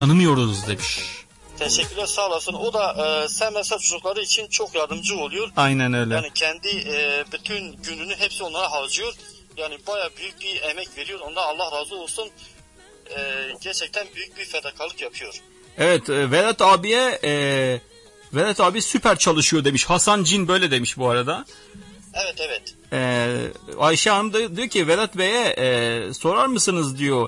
tanımıyoruz demiş. Teşekkürler, sağ olasın. O da sen mesela çocukları için çok yardımcı oluyor. Aynen öyle. Yani kendi bütün gününü hepsi onlara harcıyor. Yani baya büyük bir emek veriyor. Ondan Allah razı olsun. Gerçekten büyük bir fedakarlık yapıyor. Evet, Vedat abi süper çalışıyor demiş. Hasan Cin böyle demiş bu arada. Evet. Ayşe Hanım da diyor ki Vedat Bey'e sorar mısınız diyor.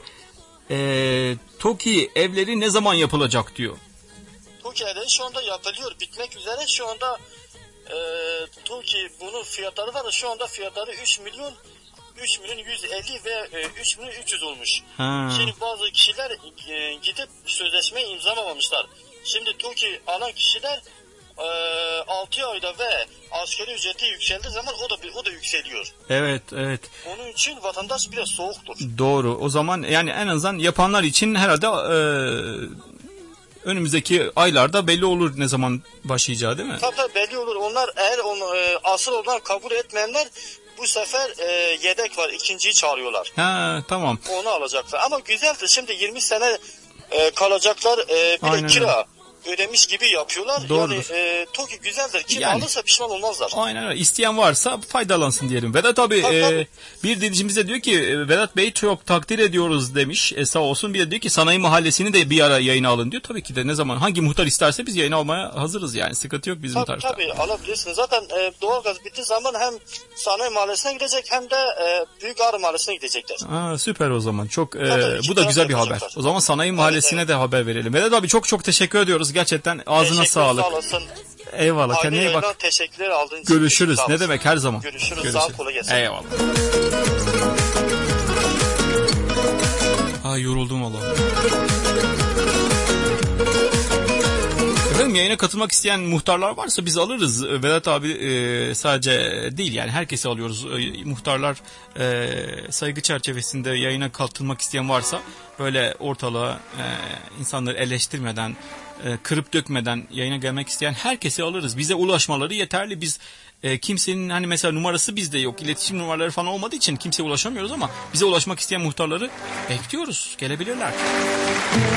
TOKİ evleri ne zaman yapılacak diyor. TOKİ evleri şu anda yapılıyor. Bitmek üzere. Şu anda TOKİ bunun fiyatları var. Şu anda fiyatları 3 milyon 150 ve 3 milyon 300 olmuş. Şimdi bazı kişiler gidip sözleşmeyi imzalamamışlar. Şimdi TOKİ alan kişiler 6 ayda ve asgari ücreti yükseldiği zaman o da yükseliyor. Evet. Onun için vatandaş biraz soğuktur. Doğru. O zaman yani en azından yapanlar için herhalde önümüzdeki aylarda belli olur ne zaman başlayacağı, değil mi? Tabii belli olur. Onlar eğer asıl olan kabul etmeyenler bu sefer yedek var. İkinciyi çağırıyorlar. Tamam. Onu alacaklar. Ama güzeldir. Şimdi 20 sene kalacaklar. Bir de kira ödemiş gibi yapıyorlar. Doğrudur. Yani TOKİ güzeldir. Kim alırsa pişman olmazlar. Aynen öyle. İsteyen varsa faydalansın diyelim. Vedat abi tabii. Bir dinleyicimiz de diyor ki Vedat Bey çok takdir ediyoruz demiş. Sağ olsun. Bir de diyor ki Sanayi Mahallesi'ni de bir ara yayına alın diyor. Tabii ki de ne zaman hangi muhtar isterse biz yayına almaya hazırız yani. Sıkıntı yok bizim tarafta. Tabii alabilirsiniz. Zaten doğalgaz bittiği zaman hem Sanayi Mahallesi'ne gidecek hem de Büyükağrı Mahallesi'ne gidecekler. Süper o zaman. Çok tabii, bu da güzel bir haber. O zaman Sanayi Mahallesi'ne de haber verelim. Vedat abi çok teşekkür ediyoruz. Gerçekten ağzına sağlık. Sağ olasın. Eyvallah. Kendine iyi bak. Teşekkürler aldığın için. Görüşürüz. Ne demek, her zaman. Görüşürüz. Sağ ol, kolay gelsin. Eyvallah. Yoruldum valla. Efendim, yayına katılmak isteyen muhtarlar varsa biz alırız. Vedat abi sadece değil yani herkesi alıyoruz. Muhtarlar saygı çerçevesinde yayına katılmak isteyen varsa böyle ortalığa insanları eleştirmeden, kırıp dökmeden yayına gelmek isteyen herkesi alırız. Bize ulaşmaları yeterli. Biz kimsenin hani mesela numarası bizde yok. İletişim numaraları falan olmadığı için kimseye ulaşamıyoruz ama bize ulaşmak isteyen muhtarları bekliyoruz. Gelebilirler.